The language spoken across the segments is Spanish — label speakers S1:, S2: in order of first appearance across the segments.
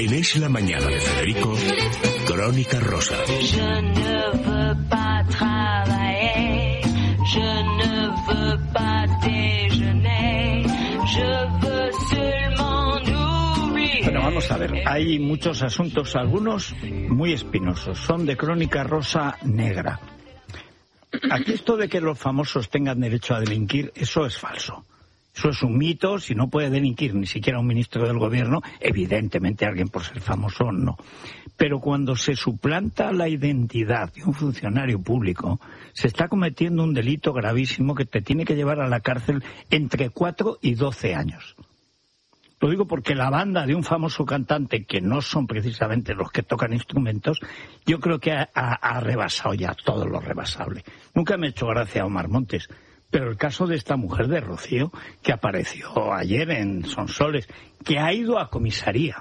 S1: En Es la Mañana de Federico, Crónica Rosa.
S2: Je ne veux pas travailler, je ne veux pas déjeuner, je veux seulement oublier.
S3: Bueno, vamos a ver, hay muchos asuntos, algunos muy espinosos, son de Crónica Rosa negra. Aquí esto de que los famosos tengan derecho a delinquir, eso es falso. Eso es un mito. Si no puede delinquir ni siquiera un ministro del gobierno, evidentemente alguien por ser famoso no. Pero cuando se suplanta la identidad de un funcionario público, se está cometiendo un delito gravísimo que te tiene que llevar a la cárcel entre 4 y 12 años. Lo digo porque la banda de un famoso cantante, que no son precisamente los que tocan instrumentos, yo creo que ha rebasado ya todo lo rebasable. Nunca me ha hecho gracia Omar Montes. Pero el caso de esta mujer de Rocío, que apareció ayer en Sonsoles, que ha ido a comisaría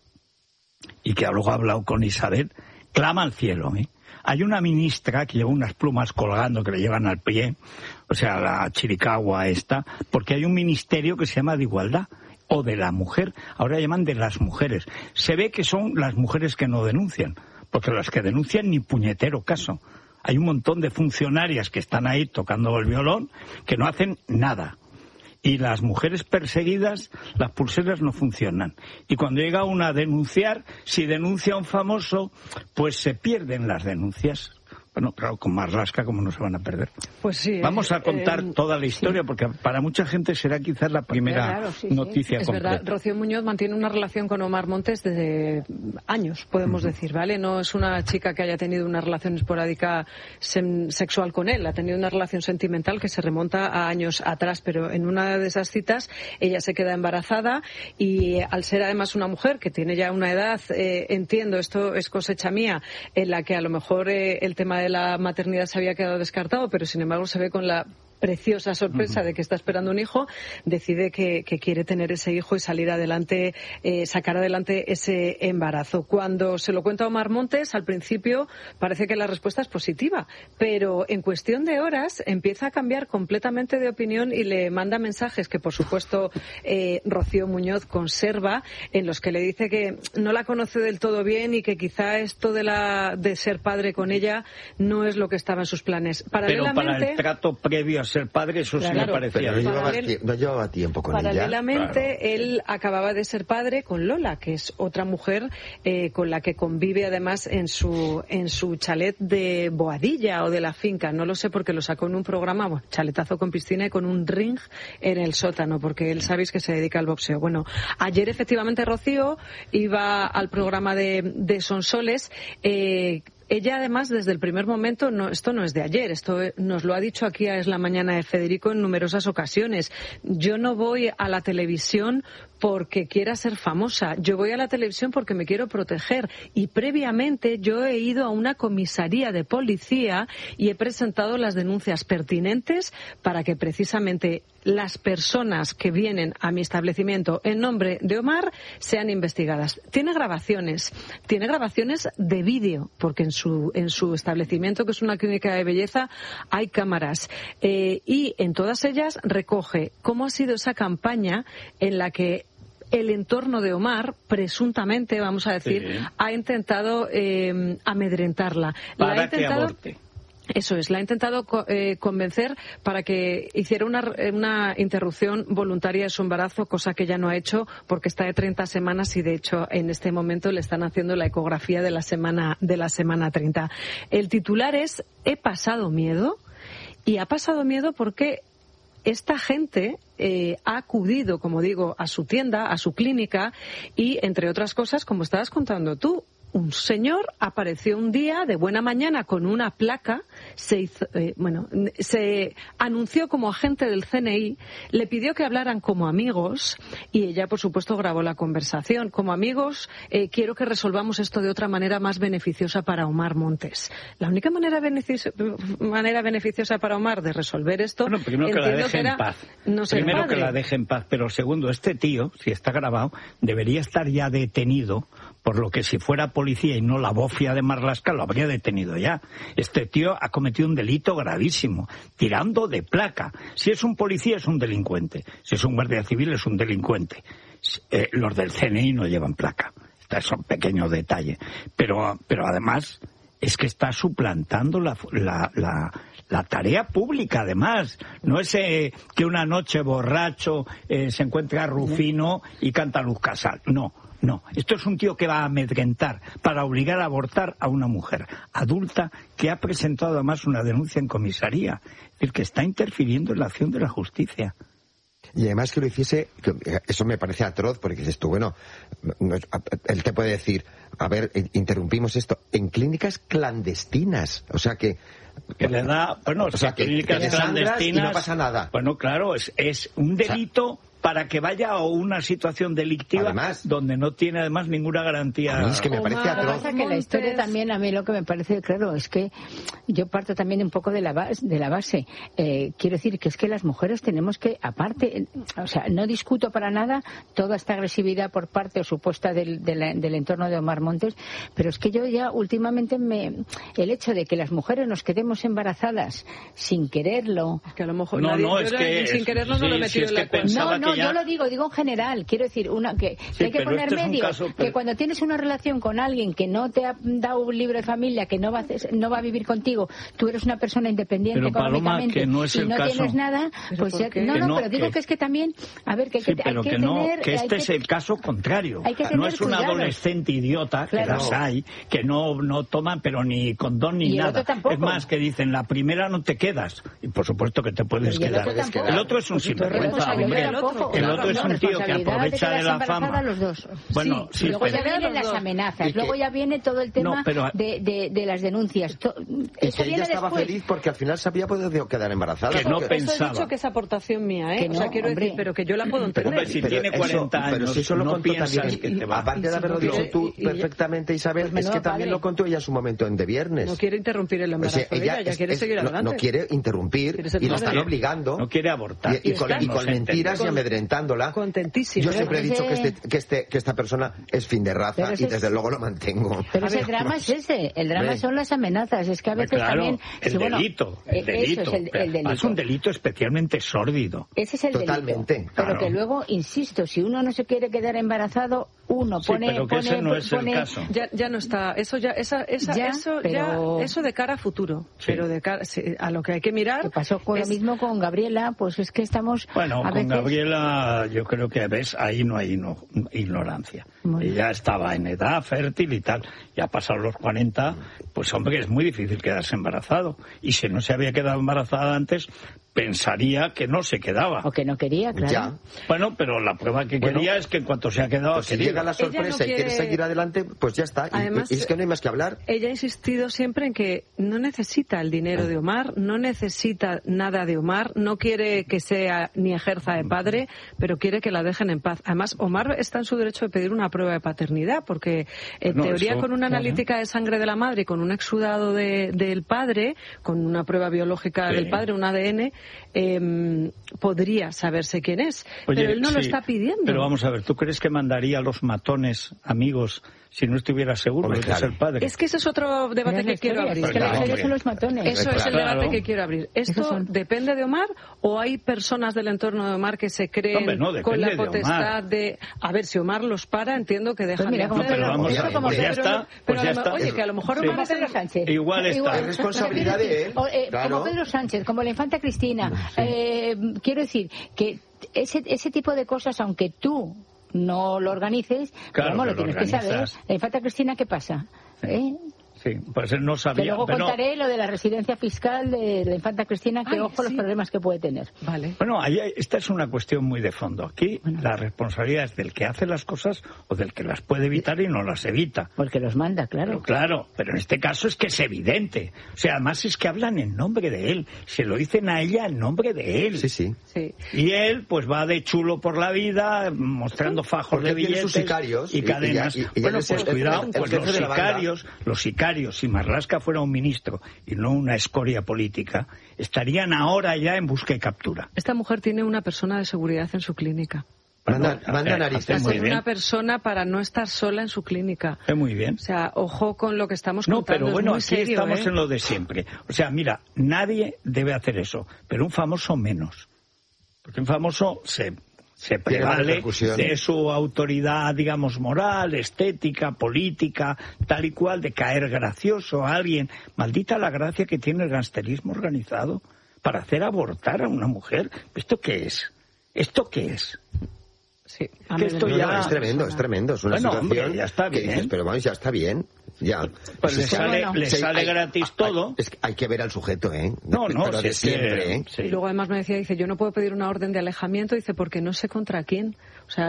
S3: y que luego ha hablado con Isabel, clama al cielo, ¿eh? Hay una ministra que lleva unas plumas colgando que le llevan al pie, o sea, la chiricahua esta, porque hay un ministerio que se llama de Igualdad, o de la mujer, ahora llaman de las mujeres. Se ve que son las mujeres que no denuncian, porque las que denuncian ni puñetero caso. Hay un montón de funcionarias que están ahí tocando el violón que no hacen nada. Y las mujeres perseguidas, las pulseras no funcionan. Y cuando llega una a denunciar, si denuncia a un famoso, pues se pierden las denuncias. Bueno, claro, con Marlaska, ¿cómo no se van a perder?
S4: Pues sí.
S3: Vamos a contar toda la historia, sí, porque para mucha gente será quizás la primera noticia
S4: es
S3: completa.
S4: Verdad, Rocío Muñoz mantiene una relación con Omar Montes desde años, podemos decir, ¿vale? No es una chica que haya tenido una relación esporádica sexual con él, ha tenido una relación sentimental que se remonta a años atrás, pero en una de esas citas ella se queda embarazada y al ser además una mujer que tiene ya una edad, entiendo, esto es cosecha mía, en la que a lo mejor el tema de la maternidad se había quedado descartado, pero sin embargo se ve con la preciosa sorpresa de que está esperando un hijo, decide que quiere tener ese hijo y salir adelante, sacar adelante ese embarazo. Cuando se lo cuenta a Omar Montes, al principio parece que la respuesta es positiva, pero en cuestión de horas empieza a cambiar completamente de opinión y le manda mensajes que, por supuesto, Rocío Muñoz conserva, en los que le dice que no la conoce del todo bien y que quizá esto de ser padre con ella no es lo que estaba en sus planes.
S3: Pero para el trato previo a ser padre, eso sí me parecía.
S5: No llevaba tiempo con ella.
S4: Paralelamente, él acababa de ser padre con Lola, que es otra mujer con la que convive además en su chalet de Boadilla o de la finca. No lo sé porque lo sacó en un programa, bueno, chaletazo con piscina y con un ring en el sótano, porque él sabéis que se dedica al boxeo. Bueno, ayer efectivamente Rocío iba al programa de Sonsoles. Ella, además, desde el primer momento, esto no es de ayer, esto nos lo ha dicho aquí a Es la Mañana de Federico en numerosas ocasiones. Yo no voy a la televisión porque quiera ser famosa, yo voy a la televisión porque me quiero proteger. Y previamente yo he ido a una comisaría de policía y he presentado las denuncias pertinentes para que precisamente las personas que vienen a mi establecimiento en nombre de Omar sean investigadas. Tiene grabaciones de vídeo, porque en su establecimiento, que es una clínica de belleza, hay cámaras. Y en todas ellas recoge cómo ha sido esa campaña en la que el entorno de Omar, presuntamente, vamos a decir, ha intentado amedrentarla.
S3: Para que aborte.
S4: Eso es, la ha intentado convencer para que hiciera una interrupción voluntaria de su embarazo, cosa que ella no ha hecho porque está de 30 semanas y de hecho en este momento le están haciendo la ecografía de la semana 30. El titular es "He pasado miedo", y ha pasado miedo porque esta gente ha acudido, como digo, a su tienda, a su clínica y, entre otras cosas, como estabas contando tú, un señor apareció un día de buena mañana con una placa, se anunció como agente del CNI, le pidió que hablaran como amigos y ella, por supuesto, grabó la conversación. Como amigos, quiero que resolvamos esto de otra manera más beneficiosa para Omar Montes. La única manera beneficiosa para Omar de resolver esto,
S3: bueno, primero que la deje en paz. Primero que la deje en paz, pero segundo, este tío, si está grabado, debería estar ya detenido, por lo que si fuera policía y no la bofia de Marlaska lo habría detenido ya. Este tío ha cometido un delito gravísimo, tirando de placa. Si es un policía es un delincuente, si es un guardia civil es un delincuente. Los del CNI no llevan placa. Es un pequeño detalle. Pero además es que está suplantando la tarea pública, además. No es que una noche borracho se encuentra a Rufino y canta Luz Casal. No. Esto es un tío que va a amedrentar para obligar a abortar a una mujer adulta que ha presentado además una denuncia en comisaría. Es decir, que está interfiriendo en la acción de la justicia.
S5: Y además que lo hiciese, eso me parece atroz, porque dices tú, bueno, él te puede decir, a ver, interrumpimos esto, en clínicas clandestinas, o sea que
S3: le da, bueno, o sea, clínicas clandestinas
S5: y no pasa nada.
S3: Bueno, claro, es un delito para que vaya a una situación delictiva, además, donde no tiene además ninguna garantía.
S5: A mí es que me parece atroz.
S6: Lo que pasa es que la historia también, a mí lo que me parece claro es que yo parto también un poco de la base. Quiero decir que es que las mujeres tenemos que, aparte, o sea, no discuto para nada toda esta agresividad por parte o supuesta del entorno de Omar Montes, pero es que yo ya últimamente el hecho de que las mujeres nos quedemos embarazadas sin quererlo.
S4: Es que a lo mejor
S6: sin
S4: quererlo no lo he metido en la cuenta.
S6: No, yo lo digo en general. Quiero decir, que hay que poner medios. Que cuando tienes una relación con alguien que no te ha dado un libro de familia, que no va a vivir contigo, tú eres una persona independiente
S3: pero,
S6: económicamente,
S3: Paloma, que no es el caso.
S6: Tienes nada, pues ya, pero digo que es que también, a ver, que hay que tener...
S3: Que este es el caso contrario. No es un adolescente idiota, que las hay, que no toman, pero ni condón ni nada. Es más, que dicen, la primera no te quedas. Y por supuesto que te puedes quedar. El otro es un sinvergüenza, hombre. El otro es un tío que aprovecha de la fama.
S6: Los dos.
S3: Bueno, sí,
S6: luego ya vienen las amenazas, luego ya viene todo el tema de las denuncias.
S5: Y que ella estaba feliz porque al final se había podido quedar embarazada.
S3: Que no pensaba.
S4: He dicho que es aportación mía,
S6: Que no,
S4: o sea, quiero decir, pero que yo la puedo entender.
S3: Hombre, si tiene 40 años,
S5: pero si eso lo
S3: no
S5: contó
S3: piensas
S5: también,
S3: que te va.
S5: aparte de haberlo dicho tú perfectamente, Isabel, es que también lo contó ella en su momento en De Viernes.
S4: No quiere interrumpir el embarazo, ella quiere seguir adelante.
S5: No quiere interrumpir y la están obligando.
S3: No quiere abortar.
S5: Y con mentiras y amedrentándola.
S4: Contentísimo.
S5: Yo siempre he dicho que esta persona es fin de raza y desde luego lo mantengo.
S6: Pero ese drama es ese. El drama son las amenazas. Es que a veces también...
S3: El delito. El delito. Es un delito especialmente sórdido.
S6: Ese es el delito.
S5: Totalmente.
S6: Pero que luego, insisto, si uno no se quiere quedar embarazado, uno pone...
S3: pero que ese no es el caso.
S4: Ya no está. Eso de cara a futuro. Sí. Pero de cara a lo que hay que mirar...
S6: ¿Qué pasó con lo mismo con Gabriela? Pues es que estamos...
S3: Bueno, con Gabriela yo creo que, ves, ahí no hay ignorancia. Ella estaba en edad fértil y tal. Ya pasados los 40, pues hombre, es muy difícil quedarse embarazado. Y si no se había quedado embarazada antes, pensaría que no se quedaba.
S6: O que no quería, claro.
S5: Ya.
S3: Bueno, pero la prueba que quería es que en cuanto se ha quedado...
S5: Pues si llega la sorpresa y quiere seguir adelante, pues ya está.
S4: Además,
S5: y es que no hay más que hablar.
S4: Ella ha insistido siempre en que no necesita el dinero de Omar, no necesita nada de Omar, no quiere que sea ni ejerza de padre, pero quiere que la dejen en paz. Además, Omar está en su derecho de pedir una prueba de paternidad, porque en teoría con una analítica de sangre de la madre y con un exudado del padre, con una prueba biológica del padre, un ADN, podría saberse quién es.
S3: Oye,
S4: pero él no lo está pidiendo.
S3: Pero vamos a ver, ¿tú crees que mandaría a los matones amigos si no estuviera seguro de que es el padre?
S4: Es que ese es otro debate que quiero abrir.
S6: Es que la historia son los matones.
S4: Eso es el debate que quiero abrir. ¿Esto depende de Omar o hay personas del entorno de Omar que se creen con la potestad de... A ver, si Omar los para, entiendo que dejan de hacer.
S3: Pero vamos a ver, pues ya está.
S4: Oye, que a lo mejor
S6: Omar... Pedro Sánchez.
S3: Igual está.
S5: Es responsabilidad de él.
S6: Como Pedro Sánchez, como la infanta Cristina. Quiero decir que ese tipo de cosas, aunque tú no lo organices, claro, lo tienes que saber. La infanta Cristina, ¿qué pasa?
S3: Sí, pues él no sabía.
S6: Que luego contaré lo de la residencia fiscal de la infanta Cristina, que ojo los problemas que puede tener.
S4: Vale.
S3: Bueno, esta es una cuestión muy de fondo. Aquí la responsabilidad es del que hace las cosas o del que las puede evitar y no las evita.
S6: Porque los manda, claro.
S3: Pero en este caso es que es evidente. O sea, además es que hablan en nombre de él. Se lo dicen a ella en nombre de él.
S5: Sí.
S3: Y él, pues va de chulo por la vida, mostrando fajos de billetes
S5: sus sicarios,
S3: y cadenas. Bueno, pues cuidado, pues los sicarios, si Marlaska fuera un ministro y no una escoria política, estarían ahora ya en busca y captura.
S4: Esta mujer tiene una persona de seguridad en su clínica.
S5: Manda narices.
S4: Hacer una persona para no estar sola en su clínica.
S3: Muy bien.
S4: O sea, ojo con lo que estamos contando.
S3: No, pero bueno,
S4: aquí
S3: serio, estamos en lo de siempre. O sea, mira, nadie debe hacer eso, pero un famoso menos. Porque un famoso se se prevale de su autoridad, digamos, moral, estética, política, tal y cual, de caer gracioso a alguien. Maldita la gracia que tiene el gangsterismo organizado para hacer abortar a una mujer. ¿Esto qué es? ¿Esto qué es?
S4: Sí.
S3: Que esto ya...
S5: es tremendo, es tremendo. Es una situación
S3: hombre, ya está bien.
S5: Dices, pero vamos, ya está bien. Ya.
S3: Pues le sale gratis todo.
S5: Es que hay que ver al sujeto, ¿eh?
S3: No,
S5: pero de siempre, ¿eh?
S4: Sí. Y luego además me dice, yo no puedo pedir una orden de alejamiento, dice, porque no sé contra quién. O sea,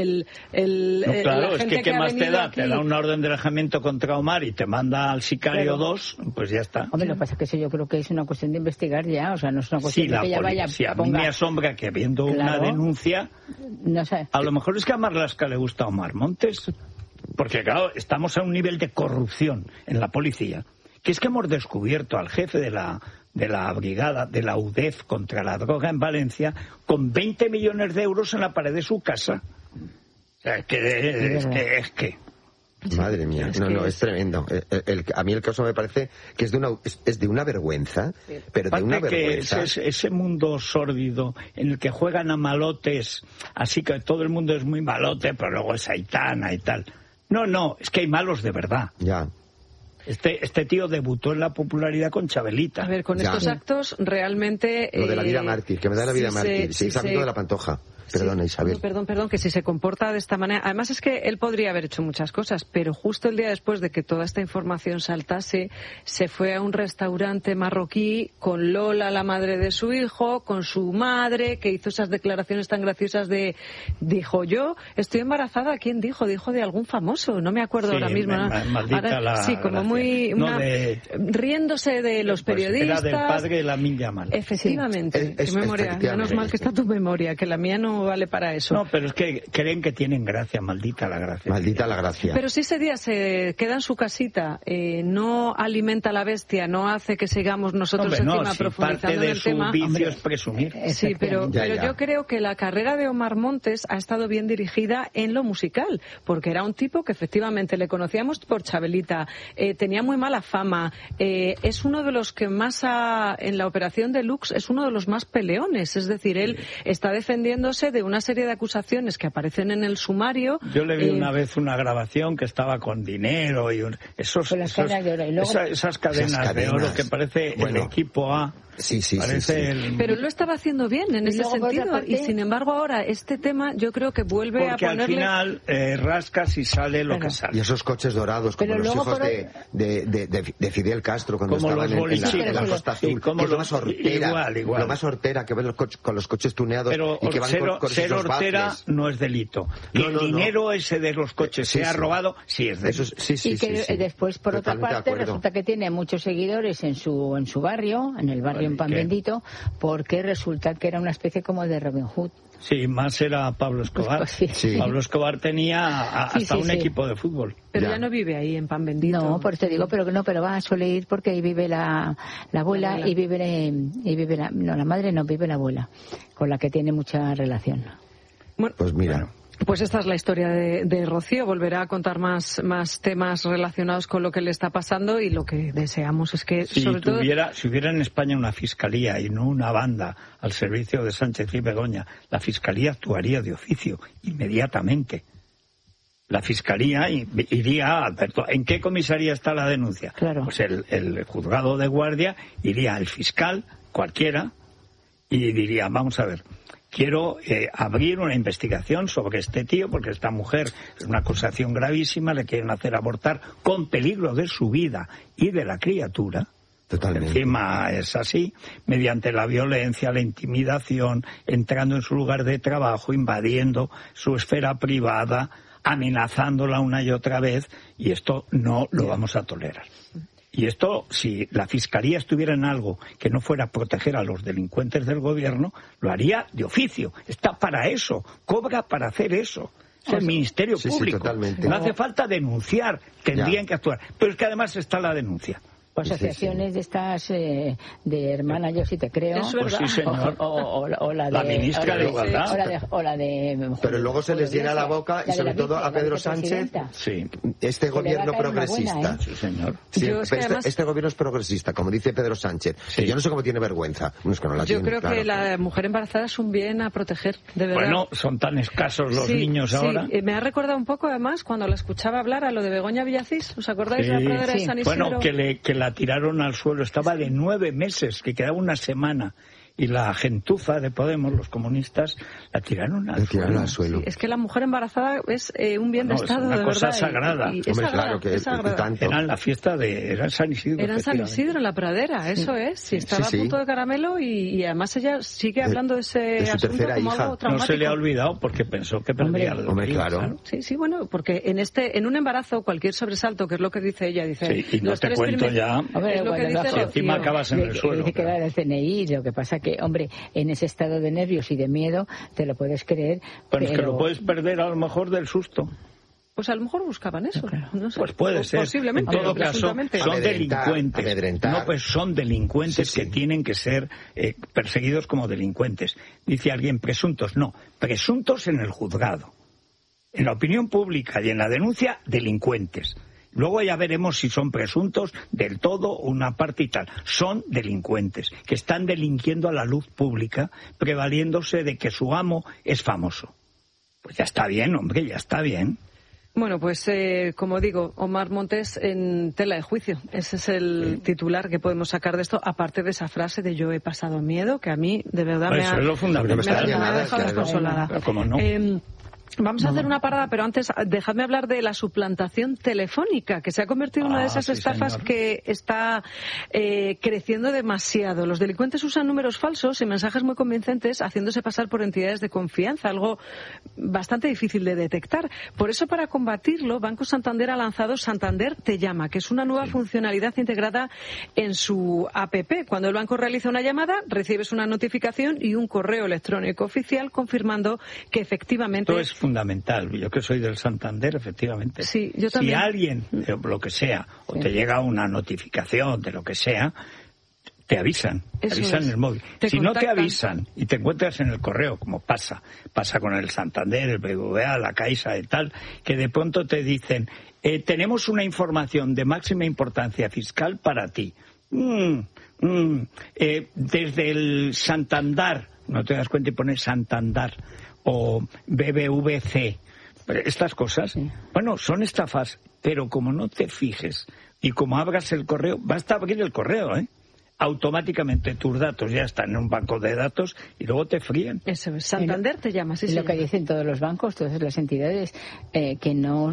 S3: claro, es que ¿qué más te da? Te da una orden de alejamiento contra Omar y te manda al sicario 2, pues ya está.
S6: Hombre, lo que pasa es que eso yo creo que es una cuestión de investigar ya, o sea, no es una cuestión de que ella vaya...
S3: Sí, a mí me asombra que habiendo una denuncia,
S6: no sé.
S3: A lo mejor es que a Marlaska le gusta a Omar Montes, porque claro, estamos a un nivel de corrupción en la policía, que es que hemos descubierto al jefe de la brigada, de la UDEF contra la droga en Valencia, con 20 millones de euros en la pared de su casa. O sea, es que...
S5: Madre mía, es tremendo. A mí el caso me parece que es de una vergüenza, pero de una vergüenza.
S3: Que ese mundo sórdido en el que juegan a malotes, así que todo el mundo es muy malote, pero luego es aitana y tal. No, es que hay malos de verdad.
S5: Ya.
S3: Este tío debutó en la popularidad con Chabelita.
S4: A ver, con estos actos realmente...
S5: Lo de la vida mártir, que me da la vida mártir. Sí, es amigo de la Pantoja. Perdona, Isabel.
S4: Perdón, que si se comporta de esta manera... Además es que él podría haber hecho muchas cosas, pero justo el día después de que toda esta información saltase, se fue a un restaurante marroquí con Lola, la madre de su hijo, con su madre, que hizo esas declaraciones tan graciosas de... Dijo, yo estoy embarazada. ¿Quién dijo? Dijo de algún famoso, no me acuerdo ahora mismo.
S3: Maldita la
S4: sí, como
S3: gracia.
S4: Riéndose de los periodistas.
S3: Era del padre de Lamine Yamal.
S4: Efectivamente. Qué memoria. Menos mal que está tu memoria, que la mía no vale para eso.
S3: No, pero es que creen que tienen gracia, maldita la gracia.
S5: Maldita la gracia.
S4: Pero si ese día se queda en su casita, no alimenta a la bestia, no hace que sigamos nosotros profundizando en el tema.
S3: Parte de su vicio es presumir.
S4: Sí, pero yo creo que la carrera de Omar Montes ha estado bien dirigida en lo musical, porque era un tipo que efectivamente le conocíamos por Chabelita, tenía muy mala fama, es uno de los que más en la operación Deluxe es uno de los más peleones, es decir, él está defendiéndose de una serie de acusaciones que aparecen en el sumario.
S3: Yo le vi una vez una grabación que estaba con dinero y esas cadenas de oro que parece el equipo A.
S5: Sí.
S4: Pero lo estaba haciendo bien en ese sentido y sin embargo ahora este tema yo creo que vuelve a ponerle...
S3: Porque al final rascas y sale lo que sale.
S5: Y esos coches dorados como los hijos de Fidel Castro cuando
S3: como
S5: estaban en la Costa Azul, que es lo más hortera,
S3: igual.
S5: Lo más hortera que ven con los coches tuneados.
S3: Pero
S5: y que van con
S3: ser hortera no es delito. El dinero ese de los coches se ha robado, sí es delito.
S6: Y que después, por otra parte, resulta que tiene muchos seguidores en su barrio, en el barrio en Pan Bendito, porque resulta que era una especie como de Robin Hood.
S3: Sí, más era Pablo Escobar.
S6: Pues, sí.
S3: Pablo Escobar tenía hasta un equipo de fútbol.
S4: Pero ya no vive ahí en Pan Bendito.
S6: No, por eso digo, pero suele ir porque ahí vive la abuela y vive la madre no, vive la abuela, con la que tiene mucha relación.
S4: Bueno,
S5: pues mira.
S4: Pues esta es la historia de Rocío. Volverá a contar más temas relacionados con lo que le está pasando y lo que deseamos es que,
S3: si hubiera en España una fiscalía y no una banda al servicio de Sánchez y Begoña, la fiscalía actuaría de oficio inmediatamente. La fiscalía iría ¿en qué comisaría está la denuncia?
S6: Claro.
S3: Pues el juzgado de guardia iría al fiscal, cualquiera, y diría, vamos a ver, quiero abrir una investigación sobre este tío, porque esta mujer es una acusación gravísima, le quieren hacer abortar con peligro de su vida y de la criatura.
S5: Totalmente.
S3: Encima es así, mediante la violencia, la intimidación, entrando en su lugar de trabajo, invadiendo su esfera privada, amenazándola una y otra vez, y esto no lo vamos a tolerar. Y esto, si la Fiscalía estuviera en algo que no fuera proteger a los delincuentes del gobierno, lo haría de oficio. Está para eso, cobra para hacer eso. Es el Ministerio Público.
S5: Sí, totalmente.
S3: No hace falta denunciar, tendrían que actuar. Pero es que además está la denuncia.
S6: asociaciones de estas de hermana, yo sí te creo.
S4: Es verdad.
S3: Pues sí, señor.
S6: O la de
S3: La ministra de Igualdad.
S6: O la de
S5: Pero luego se les llena la boca, y sobre todo a Pedro Sánchez,
S3: Sí,
S5: este
S6: le va a
S5: gobierno
S6: caer una buena,
S5: progresista.
S3: sí, señor.
S5: Sí,
S4: Yo es que
S5: pero
S4: además-
S5: este gobierno es progresista, como dice Pedro Sánchez.
S3: Sí.
S5: Que yo no sé cómo tiene vergüenza. Bueno, es que no la
S4: Yo
S5: tiene,
S4: creo
S5: claro.
S4: que la mujer embarazada es un bien a proteger, de verdad.
S3: Bueno, son tan escasos los
S4: Sí,
S3: niños
S4: sí.
S3: ahora.
S4: Me ha recordado un poco, además, cuando la escuchaba hablar a lo de Begoña Villacís. ¿Os acordáis
S3: Sí.
S4: de la pradera de
S6: Sí.
S4: San Isidro?
S3: Bueno, que la tiraron al suelo. Estaba de 9 meses, que quedaba una semana. Y la gentuza de Podemos, los comunistas, la tiraron al
S5: Le tiraron
S3: suelo.
S5: al suelo.
S4: Es que la mujer embarazada es un bien de
S3: No, es
S4: Estado,
S3: una
S4: de
S3: cosa
S4: verdad.
S3: sagrada.
S4: Es
S5: Hombre,
S4: sagrada,
S5: claro que
S4: es sagrada.
S5: tanto.
S3: Era en la fiesta era en San Isidro.
S4: Era en San
S3: efectivamente.
S4: Isidro, en la pradera, eso es. Sí, estaba
S5: Sí, sí.
S4: a punto de caramelo y además ella sigue hablando de ese
S5: de su
S4: asunto
S5: tercera
S4: como
S5: hija.
S4: algo
S3: No
S4: traumático.
S3: se le ha olvidado porque pensó que perdía la
S5: Hombre,
S3: lotería,
S5: claro.
S4: Sí, bueno, porque en un embarazo, cualquier sobresalto, que es lo que dice ella, dice...
S3: Sí, y no
S4: los
S3: te
S4: tres
S3: cuento
S4: primeros-
S3: ya.
S6: Hombre,
S4: es lo que
S6: cuando
S4: dice
S3: Si encima
S4: Rocío.
S3: acabas en el suelo.
S6: Dice que era el CNI, lo que pasa que, hombre, en ese estado de nervios y de miedo, te lo puedes creer,
S3: Pero es que
S6: pero...
S3: lo puedes perder a lo mejor del susto.
S4: Pues a lo mejor buscaban eso. No sé.
S3: Pues puede ser.
S4: Posiblemente.
S3: En todo caso,
S4: presuntamente.
S3: son
S5: Amedrentar,
S3: delincuentes.
S5: amedrentar.
S3: No, pues son delincuentes
S5: Sí, sí.
S3: que tienen que ser perseguidos como delincuentes. Dice alguien presuntos. No, presuntos en el juzgado. En la opinión pública y en la denuncia, delincuentes. Luego ya veremos si son presuntos del todo, una parte y tal. Son delincuentes que están delinquiendo a la luz pública, prevaliéndose de que su amo es famoso. Pues ya está bien, hombre, ya está bien.
S4: Bueno, pues como digo, Omar Montes en tela de juicio. Ese es el titular que podemos sacar de esto, aparte de esa frase de yo he pasado miedo, que a mí de verdad
S3: Pues eso es lo fundamental.
S5: me extraña
S4: me ha
S5: nada,
S4: dejado
S5: claro.
S4: desconsolada.
S3: Pero cómo no.
S4: Vamos a hacer una parada, pero antes dejadme hablar de la suplantación telefónica, que se ha convertido en una de esas
S3: sí,
S4: estafas
S3: señor.
S4: que está creciendo demasiado. Los delincuentes usan números falsos y mensajes muy convincentes haciéndose pasar por entidades de confianza, algo bastante difícil de detectar. Por eso, para combatirlo, Banco Santander ha lanzado Santander Te Llama, que es una nueva funcionalidad integrada en su APP. Cuando el banco realiza una llamada, recibes una notificación y un correo electrónico oficial confirmando que efectivamente...
S3: Esto es fundamental. Yo que soy del Santander, efectivamente.
S4: Sí, yo
S3: Si
S4: también.
S3: alguien, lo que sea, o te llega una notificación de lo que sea, te avisan
S4: Eso
S3: en
S4: es.
S3: el móvil.
S4: Te
S3: Si no te
S4: contactan.
S3: avisan y te encuentras en el correo, como pasa con el Santander, el BBVA, la Caixa y tal, que de pronto te dicen, tenemos una información de máxima importancia fiscal para ti. Desde el Santander, no te das cuenta y pones Santander, o BBVC, estas cosas, bueno, son estafas, pero como no te fijes y como abras el correo, basta abrir el correo, automáticamente tus datos ya están en un banco de datos y luego te fríen.
S4: Eso es. Santander Te Llama, sí,
S6: lo
S4: sí.
S6: que dicen todos los bancos, todas las entidades, que no...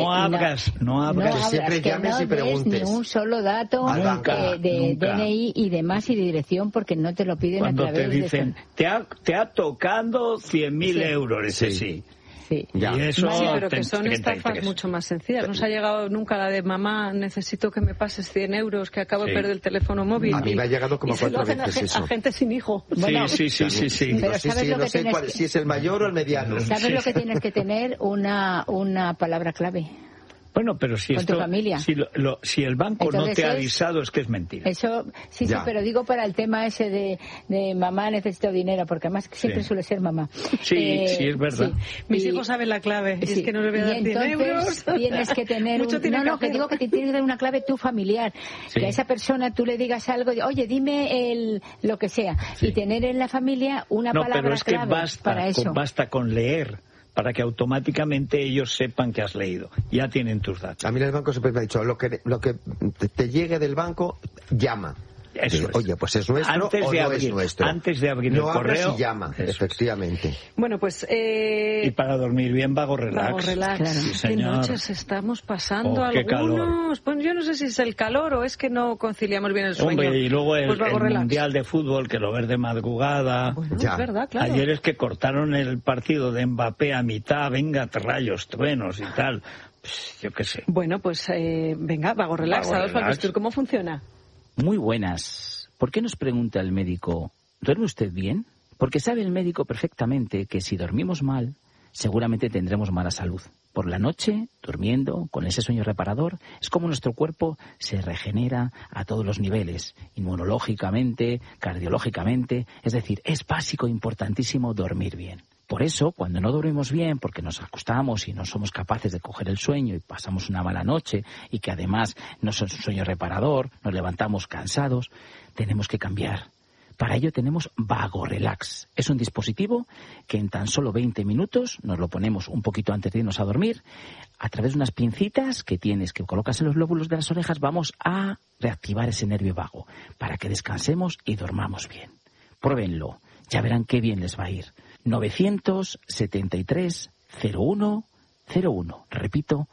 S3: No abras.
S5: Que siempre
S6: que
S5: llames
S6: no
S5: y preguntes.
S6: des ni un solo dato
S5: Al banco.
S6: de
S3: Nunca.
S6: DNI y demás y de dirección porque no te lo piden
S3: Cuando
S6: a través
S3: te dicen,
S6: de...
S3: te ha tocado 100.000
S6: Sí.
S3: euros, ese
S5: Sí.
S3: sí.
S6: Sí.
S5: Ya.
S3: Y eso
S4: Sí, pero que son
S3: 33.
S4: estafas mucho más sencillas. No se ha llegado nunca la de mamá, necesito que me pases 100 euros, que acabo de
S3: Sí.
S4: perder el teléfono móvil.
S5: A mí me ha llegado como
S4: Y se lo
S5: 4
S4: hacen
S5: veces eso.
S4: a gente sin hijo.
S6: Bueno,
S3: sí.
S5: Digo,
S6: Pero
S5: sí,
S6: ¿sabes
S5: sí,
S6: lo
S5: no
S6: que
S5: sé
S6: tienes
S5: cuál,
S6: que-
S5: si es el mayor o el mediano.
S6: ¿Sabes lo que tienes que tener? Una palabra clave.
S3: Bueno, pero si
S6: Con tu
S3: esto,
S6: familia.
S3: si el banco no
S6: Entonces
S3: te ha
S6: es-
S3: avisado, es que es mentira.
S6: Eso, sí,
S5: Ya.
S6: pero digo para el tema ese de mamá necesito dinero, porque además siempre
S3: Sí.
S6: suele ser mamá.
S3: Sí, sí, es verdad.
S4: Mis
S6: Y-
S4: hijos saben la clave, y
S6: sí.
S4: es que no les voy a dar
S6: Y
S4: 100
S6: entonces
S4: euros.
S6: tienes que tener
S4: Mucho tiene
S6: no, que
S4: hacer.
S6: digo que te tienes que dar una clave tu familiar,
S3: Sí.
S6: que a esa persona tú le digas algo, oye, dime lo que sea,
S3: Sí.
S6: y tener en la familia una
S3: No,
S6: palabra
S3: pero es que
S6: clave para eso.
S3: basta con leer para que automáticamente ellos sepan que has leído. Ya tienen tus datos.
S5: A mí el banco siempre me ha dicho, lo que te llegue del banco, llama.
S3: Eso es.
S5: Oye, pues es nuestro
S3: Antes
S5: o
S3: de
S5: no
S3: abrir-
S5: es nuestro.
S3: antes de abrir
S5: no
S3: el
S5: abras
S3: correo,
S5: y llama,
S3: eso es.
S5: efectivamente.
S4: Bueno, pues...
S3: Y para dormir bien, vago relax.
S4: Vago relax.
S6: Claro.
S3: Sí,
S4: ¿Qué
S3: señor.
S4: noches estamos pasando
S3: Oh, qué
S4: algunos? Pues yo no sé si es el calor o es que no conciliamos bien el sueño.
S3: Hombre, y luego el,
S4: Pues vago
S3: el
S4: relax.
S3: Mundial de Fútbol, que lo ves de madrugada.
S4: Bueno,
S5: Ya.
S4: es verdad, claro.
S3: Ayer es que cortaron el partido de Mbappé a mitad, venga, rayos, truenos y tal. Pues, yo qué sé.
S4: Bueno, pues venga, vago relax.
S3: Vago
S4: Adolfo
S3: relax.
S4: Albistur, ¿cómo funciona?
S7: Muy buenas. ¿Por qué nos pregunta el médico, ¿duerme usted bien? Porque sabe el médico perfectamente que si dormimos mal, seguramente tendremos mala salud. Por la noche, durmiendo, con ese sueño reparador, es como nuestro cuerpo se regenera a todos los niveles, inmunológicamente, cardiológicamente. Es decir, es básico, importantísimo dormir bien. Por eso, cuando no dormimos bien, porque nos acostamos y no somos capaces de coger el sueño y pasamos una mala noche y que además no es un sueño reparador, nos levantamos cansados, tenemos que cambiar. Para ello tenemos VagoRelax. Es un dispositivo que en tan solo 20 minutos, nos lo ponemos un poquito antes de irnos a dormir, a través de unas pincitas que colocas en los lóbulos de las orejas, vamos a reactivar ese nervio vago para que descansemos y dormamos bien. Pruébenlo, ya verán qué bien les va a ir. 973 01 01. Repito,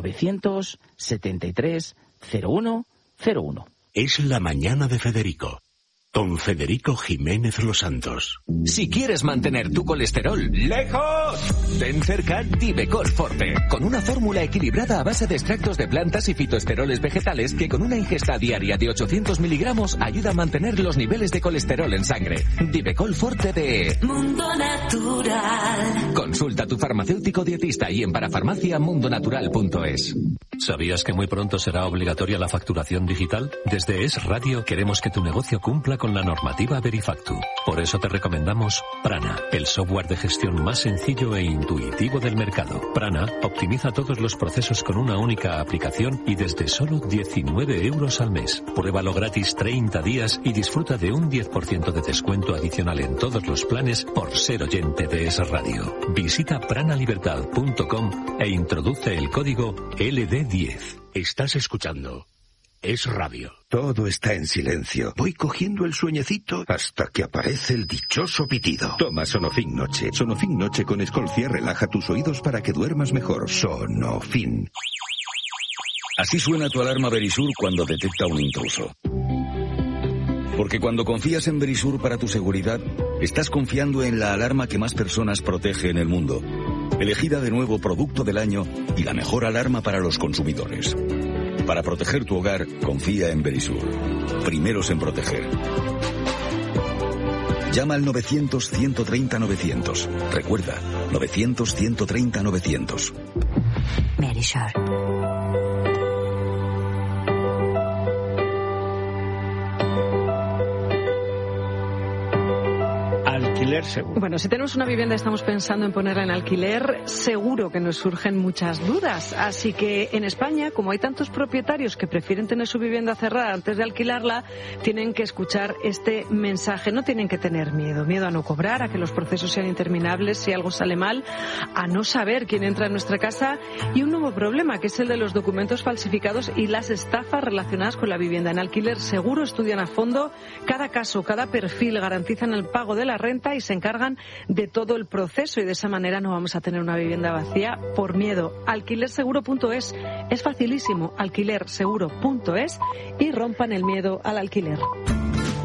S7: 973 01 01.
S1: Es la mañana de Federico. Con Federico Jiménez Los Santos.
S8: Si quieres mantener tu colesterol lejos, ten cerca Divecol Forte, con una fórmula equilibrada a base de extractos de plantas y fitoesteroles vegetales que con una ingesta diaria de 800 miligramos ayuda a mantener los niveles de colesterol en sangre. Divecol Forte de
S2: Mundo Natural.
S8: Consulta a tu farmacéutico dietista y en parafarmaciamundonatural.es.
S9: ¿Sabías que muy pronto será obligatoria la facturación digital? Desde Es Radio queremos que tu negocio cumpla con la normativa Verifactu. Por eso te recomendamos Prana, el software de gestión más sencillo e intuitivo del mercado. Prana optimiza todos los procesos con una única aplicación y desde solo 19 euros al mes. Pruébalo gratis 30 días y disfruta de un 10% de descuento adicional en todos los planes por ser oyente de Es Radio. Visita pranalibertad.com e introduce el código LD10.
S1: Estás escuchando Es Radio.
S10: Todo está en silencio. Voy cogiendo el sueñecito hasta que aparece el dichoso pitido. Toma Sonofin Noche. Sonofin Noche con Escolcia relaja tus oídos para que duermas mejor. Sonofin.
S11: Así suena tu alarma Verisur cuando detecta un intruso. Porque cuando confías en Verisur para tu seguridad, estás confiando en la alarma que más personas protege en el mundo. Elegida de nuevo Producto del Año y la mejor alarma para los consumidores. Para proteger tu hogar, confía en Verisur. Primeros en proteger. Llama al 900-130-900. Recuerda, 900-130-900.
S2: Verisur.
S3: Alquiler seguro.
S4: Bueno, si tenemos una vivienda y estamos pensando en ponerla en alquiler, seguro que nos surgen muchas dudas. Así que en España, como hay tantos propietarios que prefieren tener su vivienda cerrada antes de alquilarla, tienen que escuchar este mensaje. No tienen que tener miedo. Miedo a no cobrar, a que los procesos sean interminables si algo sale mal, a no saber quién entra en nuestra casa y un nuevo problema, que es el de los documentos falsificados y las estafas relacionadas con la vivienda. En Alquiler Seguro estudian a fondo cada caso, cada perfil, garantizan el pago de la renta y se encargan de todo el proceso y de esa manera no vamos a tener una vivienda vacía por miedo. Alquilerseguro.es es facilísimo, alquilerseguro.es y rompan el miedo al alquiler.